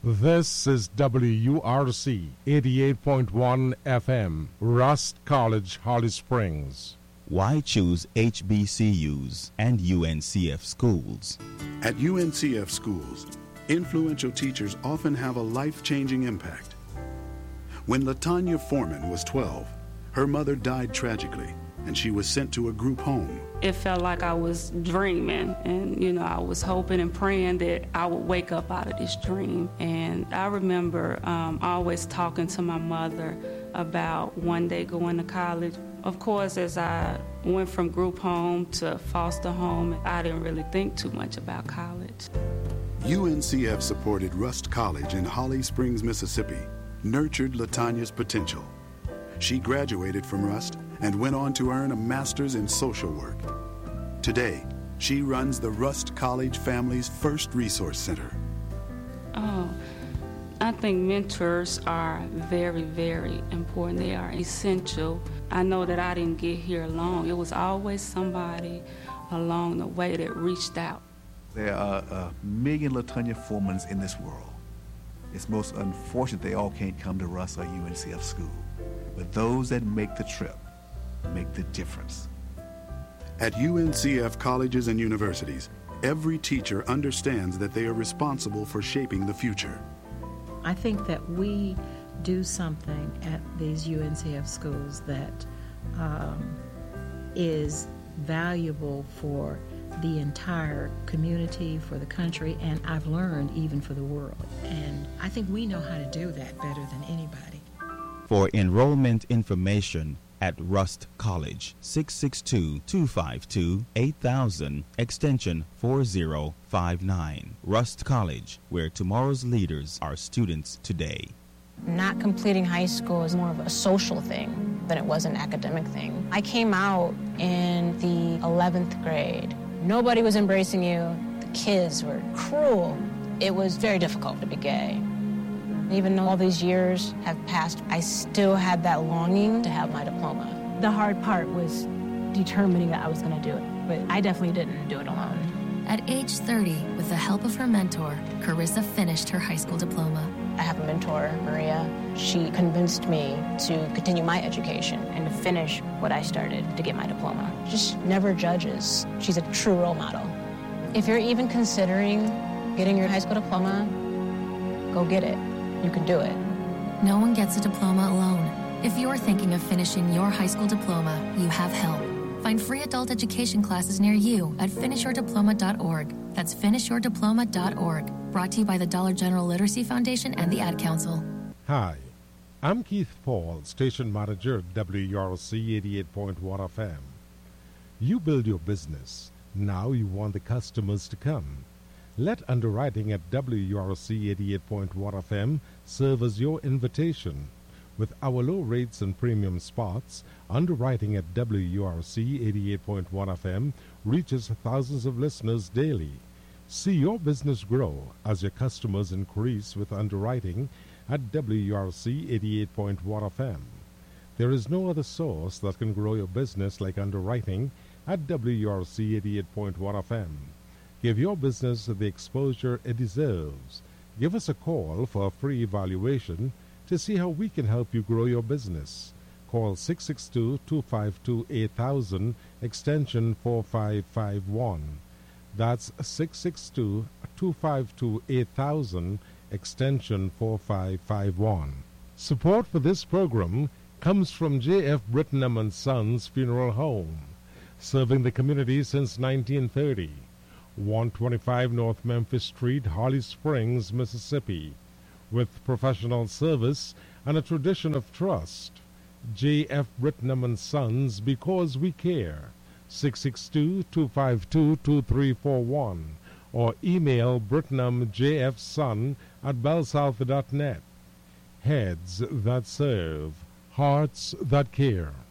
This is WURC 88.1 FM, Rust College, Holly Springs. Why choose HBCUs and UNCF schools? At UNCF schools, influential teachers often have a life-changing impact. When LaTanya Foreman was 12, her mother died tragically, and she was sent to a group home. It felt like I was dreaming, and I was hoping and praying that I would wake up out of this dream. And I remember always talking to my mother about one day going to college. Of course, as I went from group home to foster home, I didn't really think too much about college. UNCF supported Rust College in Holly Springs, Mississippi, nurtured LaTanya's potential. She graduated from Rust and went on to earn a master's in social work. Today, she runs the Rust College family's first resource center. Oh, I think mentors are very, very important. They are essential. I know that I didn't get here alone. It was always somebody along the way that reached out. There are a million LaTanya Foremans in this world. It's most unfortunate they all can't come to Rust or UNCF school. But those that make the trip make the difference. At UNCF colleges and universities, every teacher understands that they are responsible for shaping the future. I think that we do something at these UNCF schools that is valuable for the entire community, for the country, and I've learned even for the world. And I think we know how to do that better than anybody. For enrollment information at Rust College, 662-252-8000, extension 4059. Rust College, where tomorrow's leaders are students today. Not completing high school is more of a social thing than it was an academic thing. I came out in the 11th grade. Nobody was embracing you. The kids were cruel. It was very difficult to be gay. Even though all these years have passed, I still had that longing to have my diploma. The hard part was determining that I was going to do it, but I definitely didn't do it alone. At age 30, with the help of her mentor, Carissa finished her high school diploma. I have a mentor, Maria. She convinced me to continue my education and to finish what I started to get my diploma. Just never judges. She's a true role model. If you're even considering getting your high school diploma, go get it. You can do it. No one gets a diploma alone. If you're thinking of finishing your high school diploma, you have help. Find free adult education classes near you at finishyourdiploma.org. That's finishyourdiploma.org. Brought to you by the Dollar General Literacy Foundation and the Ad Council. Hi, I'm Keith Paul, Station Manager at WURC 88.1 FM. You build your business. Now you want the customers to come. Let underwriting at WURC 88.1 FM serve as your invitation. With our low rates and premium spots, underwriting at WURC 88.1 FM reaches thousands of listeners daily. See your business grow as your customers increase with underwriting at WURC 88.1 FM. There is no other source that can grow your business like underwriting at WURC 88.1 FM. Give your business the exposure it deserves. Give us a call for a free evaluation to see how we can help you grow your business. Call 662-252-8000, extension 4551. That's 662-252-8000, extension 4551. Support for this program comes from J.F. Brittenham & Sons Funeral Home, serving the community since 1930. 125 North Memphis Street, Holly Springs, Mississippi. With professional service and a tradition of trust. J.F. Brittenham & Sons, because we care. 662-252-2341 or email brittenhamjfson@bellsouth.net. Heads that serve, hearts that care.